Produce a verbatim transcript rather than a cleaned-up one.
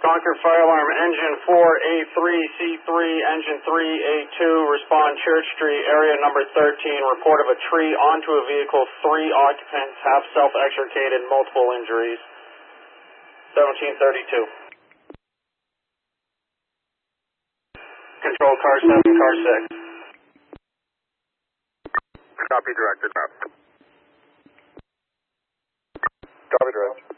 Concord Fire Alarm, Engine four A three C three, Engine three A two, respond Church Street, area number thirteen, report of a tree onto a vehicle, three occupants, half self-extricated, multiple injuries. seventeen thirty-two. Control car seven, car six. Copy directed. Copy directed.